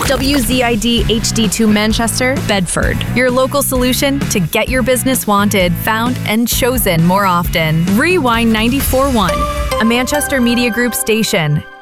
WZID HD2 Manchester, Bedford. Your local solution to get your business wanted, found, and chosen more often. Rewind 94.1, a Manchester Media Group station.